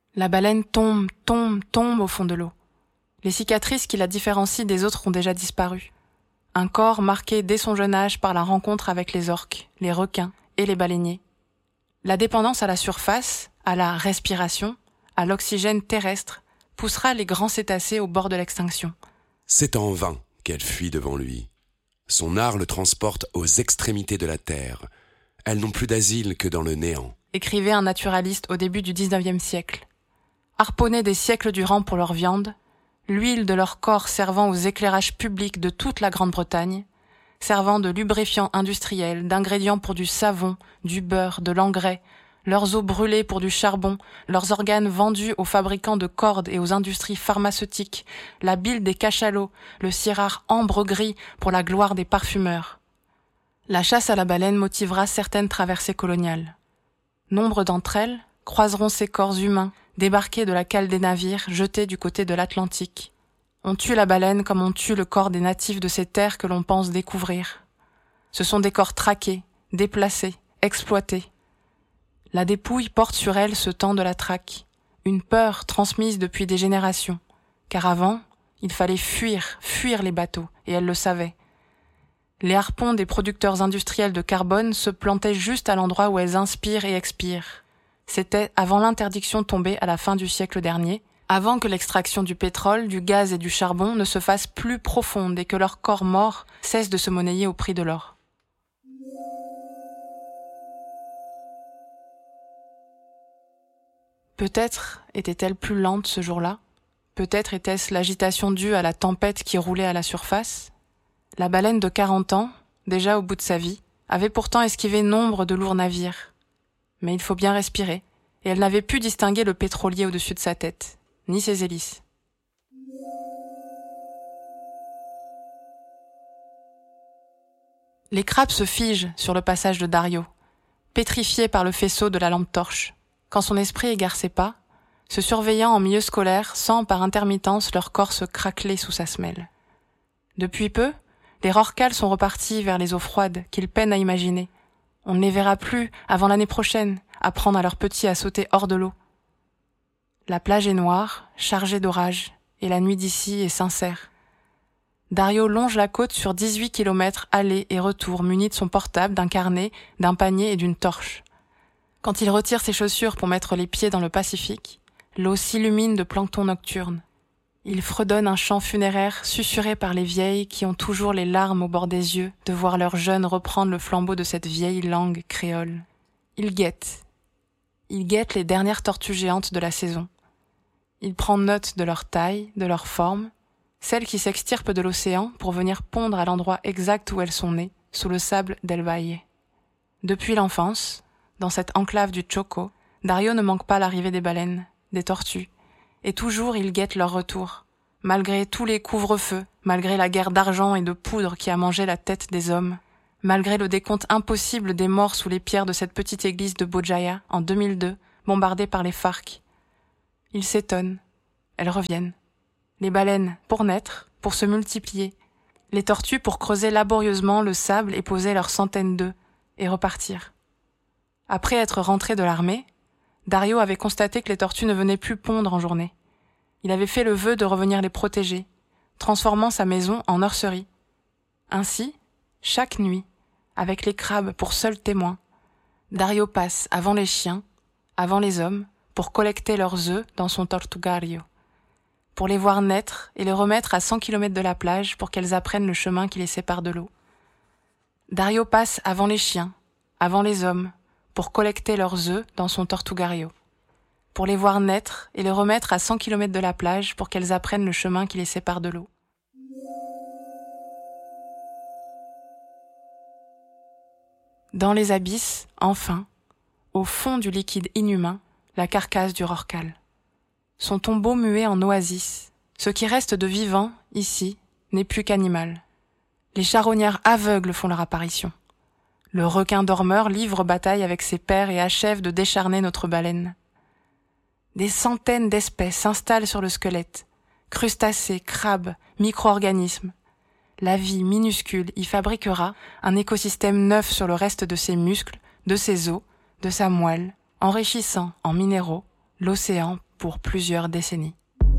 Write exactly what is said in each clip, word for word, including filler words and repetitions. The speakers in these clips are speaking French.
La baleine tombe, tombe, tombe au fond de l'eau. Les cicatrices qui la différencient des autres ont déjà disparu. Un corps marqué dès son jeune âge par la rencontre avec les orques, les requins et les baleiniers. La dépendance à la surface, à la respiration, à l'oxygène terrestre, poussera les grands cétacés au bord de l'extinction. C'est en vain qu'elle fuit devant lui. Son art le transporte aux extrémités de la terre. Elles n'ont plus d'asile que dans le néant. Écrivait un naturaliste au début du dix-neuvième siècle. Harponnés des siècles durant pour leur viande, l'huile de leur corps servant aux éclairages publics de toute la Grande-Bretagne, servant de lubrifiant industriel, d'ingrédients pour du savon, du beurre, de l'engrais, leurs os brûlés pour du charbon, leurs organes vendus aux fabricants de cordes et aux industries pharmaceutiques, la bile des cachalots, le cirard ambre-gris pour la gloire des parfumeurs. La chasse à la baleine motivera certaines traversées coloniales. Nombre d'entre elles croiseront ces corps humains, débarqués de la cale des navires, jetés du côté de l'Atlantique. On tue la baleine comme on tue le corps des natifs de ces terres que l'on pense découvrir. Ce sont des corps traqués, déplacés, exploités. La dépouille porte sur elle ce temps de la traque, une peur transmise depuis des générations, car avant, il fallait fuir, fuir les bateaux, et elle le savait. Les harpons des producteurs industriels de carbone se plantaient juste à l'endroit où elles inspirent et expirent. C'était avant l'interdiction tombée à la fin du siècle dernier, avant que l'extraction du pétrole, du gaz et du charbon ne se fasse plus profonde et que leurs corps morts cessent de se monnayer au prix de l'or. Peut-être était-elle plus lente ce jour-là, peut-être était-ce l'agitation due à la tempête qui roulait à la surface. La baleine de quarante ans, déjà au bout de sa vie, avait pourtant esquivé nombre de lourds navires. Mais il faut bien respirer, et elle n'avait pu distinguer le pétrolier au-dessus de sa tête, ni ses hélices. Les crabes se figent sur le passage de Dario, pétrifiés par le faisceau de la lampe torche. Quand son esprit égare ses pas, se surveillant en milieu scolaire, sent par intermittence leur corps se craqueler sous sa semelle. Depuis peu, les rorquals sont repartis vers les eaux froides qu'ils peinent à imaginer. On ne les verra plus avant l'année prochaine, apprendre à leurs petits à sauter hors de l'eau. La plage est noire, chargée d'orage, et la nuit d'ici est sincère. Dario longe la côte sur dix-huit kilomètres aller et retour, muni de son portable, d'un carnet, d'un panier et d'une torche. Quand il retire ses chaussures pour mettre les pieds dans le Pacifique, l'eau s'illumine de plancton nocturne. Il fredonne un chant funéraire susurré par les vieilles qui ont toujours les larmes au bord des yeux de voir leurs jeunes reprendre le flambeau de cette vieille langue créole. Il guette. Il guette les dernières tortues géantes de la saison. Il prend note de leur taille, de leur forme, celles qui s'extirpent de l'océan pour venir pondre à l'endroit exact où elles sont nées, sous le sable d'El Valle. Depuis l'enfance, dans cette enclave du Choco, Dario ne manque pas l'arrivée des baleines, des tortues, et toujours il guette leur retour, malgré tous les couvre-feux, malgré la guerre d'argent et de poudre qui a mangé la tête des hommes, malgré le décompte impossible des morts sous les pierres de cette petite église de Bojaya en deux mille deux, bombardée par les FARC. Il s'étonne, elles reviennent. Les baleines pour naître, pour se multiplier, les tortues pour creuser laborieusement le sable et poser leurs centaines d'œufs, et repartir. Après être rentré de l'armée, Dario avait constaté que les tortues ne venaient plus pondre en journée. Il avait fait le vœu de revenir les protéger, transformant sa maison en nurserie. Ainsi, chaque nuit, avec les crabes pour seuls témoins, Dario passe avant les chiens, avant les hommes, pour collecter leurs œufs dans son tortugario, pour les voir naître et les remettre à cent kilomètres de la plage pour qu'elles apprennent le chemin qui les sépare de l'eau. Dario passe avant les chiens, avant les hommes, pour collecter leurs œufs dans son tortugario, pour les voir naître et les remettre à cent kilomètres de la plage pour qu'elles apprennent le chemin qui les sépare de l'eau. Dans les abysses, enfin, au fond du liquide inhumain, la carcasse du rorqual. Son tombeau muet en oasis, ce qui reste de vivant, ici, n'est plus qu'animal. Les charognards aveugles font leur apparition. Le requin dormeur livre bataille avec ses pairs et achève de décharner notre baleine. Des centaines d'espèces s'installent sur le squelette. Crustacés, crabes, micro-organismes. La vie minuscule y fabriquera un écosystème neuf sur le reste de ses muscles, de ses os, de sa moelle, enrichissant en minéraux l'océan pour plusieurs décennies.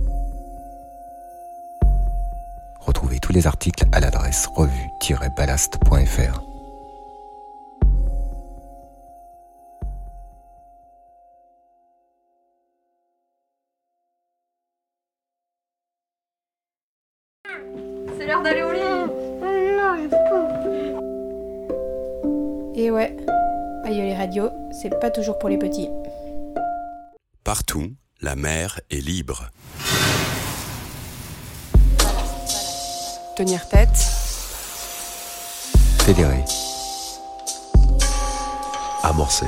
Retrouvez tous les articles à l'adresse revue tiret ballast point f r. C'est l'heure d'aller au lit. Non, je peux. Et ouais, aïe les radios, c'est pas toujours pour les petits. Partout, la mer est libre. Tenir tête, Fédérer. Amorcer.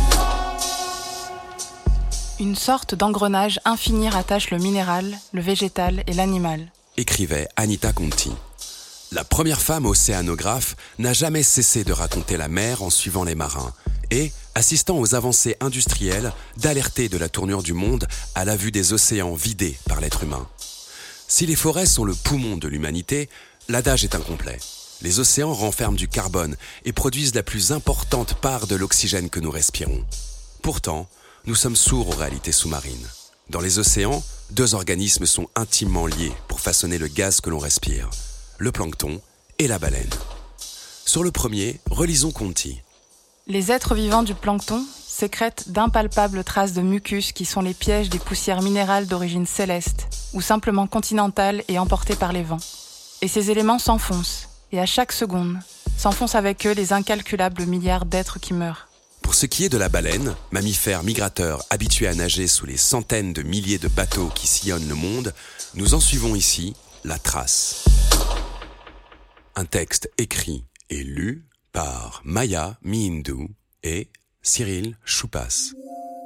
une sorte d'engrenage infini rattache le minéral, le végétal et l'animal. Écrivait Anita Conti. La première femme océanographe n'a jamais cessé de raconter la mer en suivant les marins et, assistant aux avancées industrielles, d'alerter de la tournure du monde à la vue des océans vidés par l'être humain. Si les forêts sont le poumon de l'humanité, l'adage est incomplet. Les océans renferment du carbone et produisent la plus importante part de l'oxygène que nous respirons. Pourtant, nous sommes sourds aux réalités sous-marines. Dans les océans, deux organismes sont intimement liés pour façonner le gaz que l'on respire, le plancton et la baleine. Sur le premier, relisons Conti. Les êtres vivants du plancton sécrètent d'impalpables traces de mucus qui sont les pièges des poussières minérales d'origine céleste ou simplement continentale et emportées par les vents. Et ces éléments s'enfoncent, et à chaque seconde, s'enfoncent avec eux les incalculables milliards d'êtres qui meurent. Pour ce qui est de la baleine, mammifère migrateur habitué à nager sous les centaines de milliers de bateaux qui sillonnent le monde, nous en suivons ici la trace. Un texte écrit et lu par Maya Mihindu et Cyril Choupas.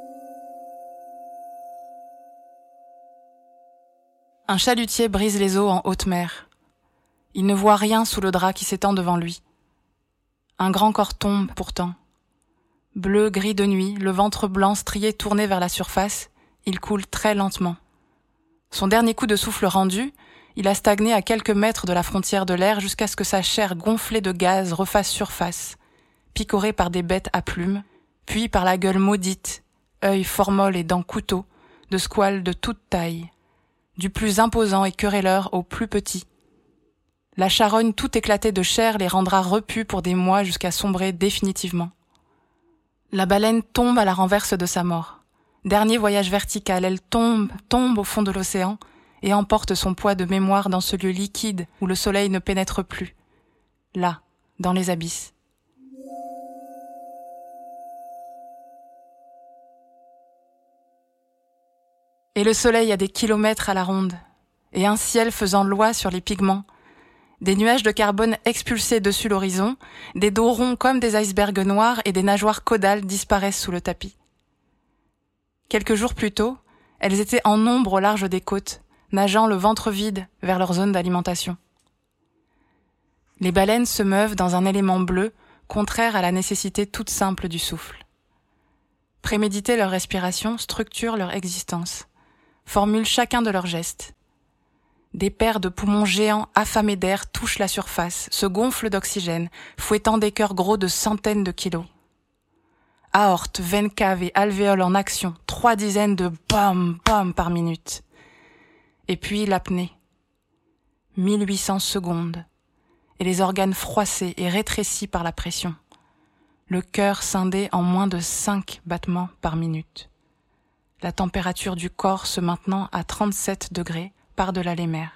Un chalutier brise les eaux en haute mer. Il ne voit rien sous le drap qui s'étend devant lui. Un grand corps tombe pourtant. Bleu, gris de nuit, le ventre blanc strié tourné vers la surface, il coule très lentement. Son dernier coup de souffle rendu, il a stagné à quelques mètres de la frontière de l'air jusqu'à ce que sa chair gonflée de gaz refasse surface, picorée par des bêtes à plumes, puis par la gueule maudite, œil formol et dents couteaux, de squales de toute taille, du plus imposant et querelleur au plus petit. La charogne tout éclatée de chair les rendra repus pour des mois jusqu'à sombrer définitivement. La baleine tombe à la renverse de sa mort. Dernier voyage vertical, elle tombe, tombe au fond de l'océan et emporte son poids de mémoire dans ce lieu liquide où le soleil ne pénètre plus. Là, dans les abysses. Et le soleil a des kilomètres à la ronde, et un ciel faisant loi sur les pigments, des nuages de carbone expulsés dessus l'horizon, des dos ronds comme des icebergs noirs et des nageoires caudales disparaissent sous le tapis. Quelques jours plus tôt, elles étaient en nombre au large des côtes, nageant le ventre vide vers leur zone d'alimentation. Les baleines se meuvent dans un élément bleu, contraire à la nécessité toute simple du souffle. Préméditer leur respiration structure leur existence, formule chacun de leurs gestes. Des paires de poumons géants affamés d'air touchent la surface, se gonflent d'oxygène, fouettant des cœurs gros de centaines de kilos. Aorte, veines caves et alvéoles en action, trois dizaines de bam bam par minute. Et puis l'apnée. mille huit cents secondes. Et les organes froissés et rétrécis par la pression. Le cœur scindé en moins de cinq battements par minute. La température du corps se maintenant à trente-sept degrés par-delà les mers.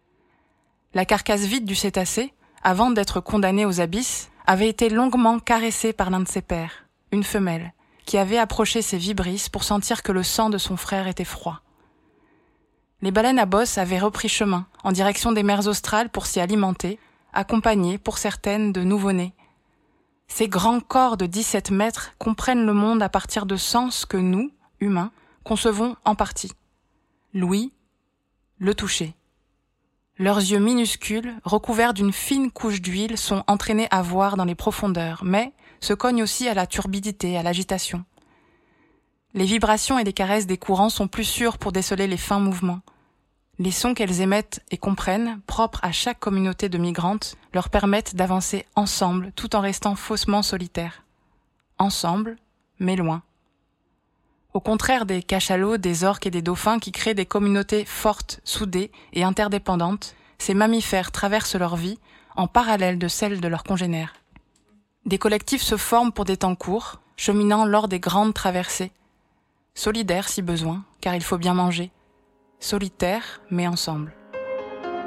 La carcasse vide du cétacé, avant d'être condamnée aux abysses, avait été longuement caressée par l'un de ses pairs, une femelle, qui avait approché ses vibrisses pour sentir que le sang de son frère était froid. Les baleines à bosse avaient repris chemin, en direction des mers australes pour s'y alimenter, accompagnées, pour certaines, de nouveau-nés. Ces grands corps de dix-sept mètres comprennent le monde à partir de sens que nous, humains, concevons en partie. L'ouïe, le toucher. Leurs yeux minuscules, recouverts d'une fine couche d'huile, sont entraînés à voir dans les profondeurs, mais se cognent aussi à la turbidité, à l'agitation. Les vibrations et les caresses des courants sont plus sûres pour déceler les fins mouvements. Les sons qu'elles émettent et comprennent, propres à chaque communauté de migrantes, leur permettent d'avancer ensemble tout en restant faussement solitaires. Ensemble, mais loin. Au contraire des cachalots, des orques et des dauphins qui créent des communautés fortes, soudées et interdépendantes, ces mammifères traversent leur vie en parallèle de celle de leurs congénères. Des collectifs se forment pour des temps courts, cheminant lors des grandes traversées. Solidaires si besoin, car il faut bien manger. Solitaires, mais ensemble.